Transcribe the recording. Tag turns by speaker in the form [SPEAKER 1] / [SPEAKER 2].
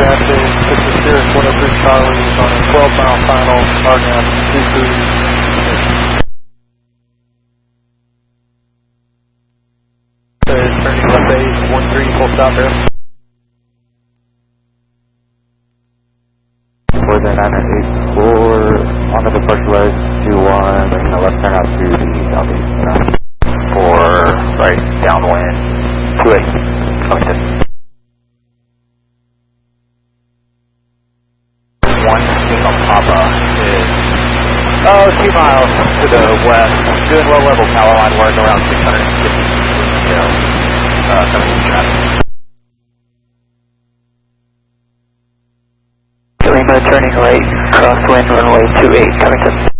[SPEAKER 1] Rapid, this is Cirrus 103 Charlie on a 12-mile final, RNAV 22. Turning left 8, 13, full stop there.
[SPEAKER 2] For the 984, onto the first leg, 21, making a left turn out to the southeast. For right downwind, 28, Covington. 1 Lima Papa is 2 miles to the west, doing low level power line work around 650 feet, coming to traffic.
[SPEAKER 3] Lima turning right, crosswind runway 28, Covington.